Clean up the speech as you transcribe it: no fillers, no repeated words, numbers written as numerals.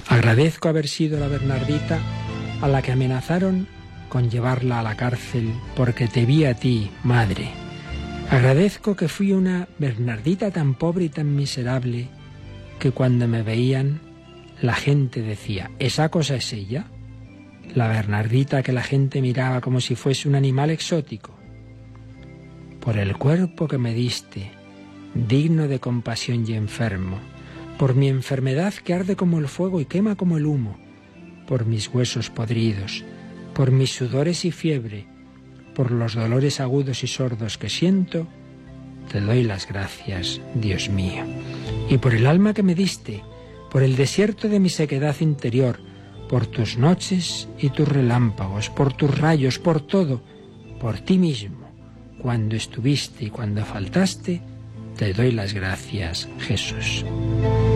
Agradezco haber sido la Bernardita a la que amenazaron con llevarla a la cárcel porque te vi a ti, madre. Agradezco que fui una Bernardita tan pobre y tan miserable que cuando me veían la gente decía, ¿esa cosa es ella? La Bernardita que la gente miraba como si fuese un animal exótico. Por el cuerpo que me diste, digno de compasión y enfermo, por mi enfermedad que arde como el fuego y quema como el humo, por mis huesos podridos, por mis sudores y fiebre, por los dolores agudos y sordos que siento, te doy las gracias, Dios mío. Y por el alma que me diste, por el desierto de mi sequedad interior, por tus noches y tus relámpagos, por tus rayos, por todo, por ti mismo, cuando estuviste y cuando faltaste, te doy las gracias, Jesús.